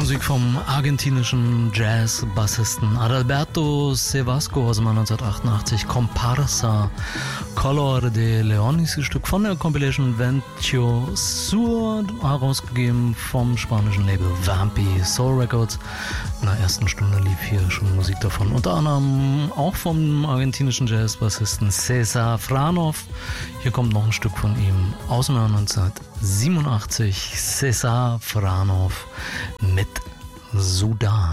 Musik vom argentinischen Jazz-Bassisten Adalberto Sevasco aus dem Jahr 1988. Comparsa, Color de León ist ein Stück von der Compilation Ventio Sur, herausgegeben vom spanischen Label Vampi Soul Records. In der ersten Stunde lief hier schon Musik davon. Unter anderem auch vom argentinischen Jazz-Bassisten César Franov. Hier kommt noch ein Stück von ihm aus dem Jahr 1987. César Franov mit Sudan.